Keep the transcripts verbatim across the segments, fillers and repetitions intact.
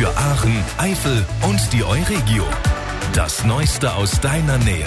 Für Aachen, Eifel und die Euregio. Das Neueste aus deiner Nähe.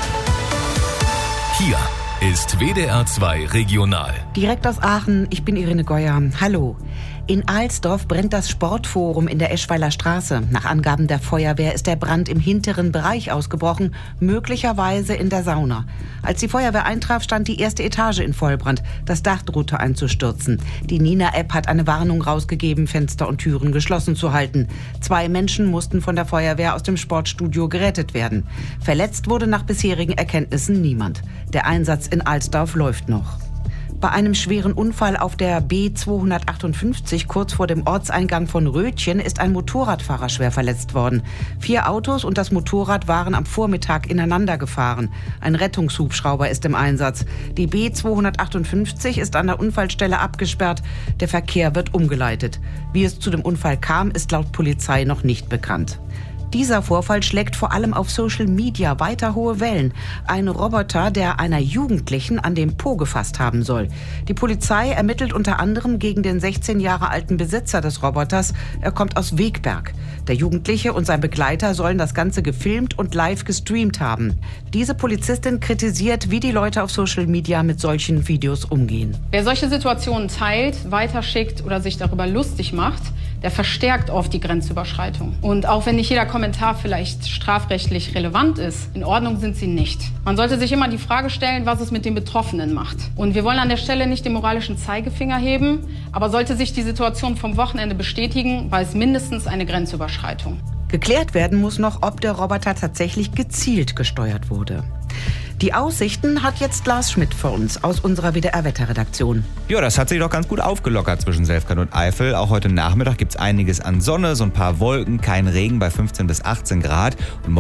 Hier ist W D R zwei Regional. Direkt aus Aachen, ich bin Irene Geuer. Hallo. In Alsdorf brennt das Sportforum in der Eschweiler Straße. Nach Angaben der Feuerwehr ist der Brand im hinteren Bereich ausgebrochen, möglicherweise in der Sauna. Als die Feuerwehr eintraf, stand die erste Etage in Vollbrand. Das Dach drohte einzustürzen. Die Nina-App hat eine Warnung rausgegeben, Fenster und Türen geschlossen zu halten. Zwei Menschen mussten von der Feuerwehr aus dem Sportstudio gerettet werden. Verletzt wurde nach bisherigen Erkenntnissen niemand. Der Einsatz in Alsdorf läuft noch. Bei einem schweren Unfall auf der B zweihundertachtundfünfzig kurz vor dem Ortseingang von Rötchen ist ein Motorradfahrer schwer verletzt worden. Vier Autos und das Motorrad waren am Vormittag ineinander gefahren. Ein Rettungshubschrauber ist im Einsatz. Die B zweihundertachtundfünfzig ist an der Unfallstelle abgesperrt. Der Verkehr wird umgeleitet. Wie es zu dem Unfall kam, ist laut Polizei noch nicht bekannt. Dieser Vorfall schlägt vor allem auf Social Media weiter hohe Wellen. Ein Roboter, der einer Jugendlichen an den Po gefasst haben soll. Die Polizei ermittelt unter anderem gegen den sechzehn Jahre alten Besitzer des Roboters. Er kommt aus Wegberg. Der Jugendliche und sein Begleiter sollen das Ganze gefilmt und live gestreamt haben. Diese Polizistin kritisiert, wie die Leute auf Social Media mit solchen Videos umgehen. Wer solche Situationen teilt, weiterschickt oder sich darüber lustig macht, der verstärkt oft die Grenzüberschreitung. Und auch wenn nicht jeder Kommentar vielleicht strafrechtlich relevant ist, in Ordnung sind sie nicht. Man sollte sich immer die Frage stellen, was es mit den Betroffenen macht. Und wir wollen an der Stelle nicht den moralischen Zeigefinger heben, aber sollte sich die Situation vom Wochenende bestätigen, war es mindestens eine Grenzüberschreitung. Geklärt werden muss noch, ob der Roboter tatsächlich gezielt gesteuert wurde. Die Aussichten hat jetzt Lars Schmidt für uns aus unserer W D R-Wetterredaktion. Ja, das hat sich doch ganz gut aufgelockert zwischen Selfkant und Eifel. Auch heute Nachmittag gibt es einiges an Sonne, so ein paar Wolken, kein Regen bei fünfzehn bis achtzehn Grad. Und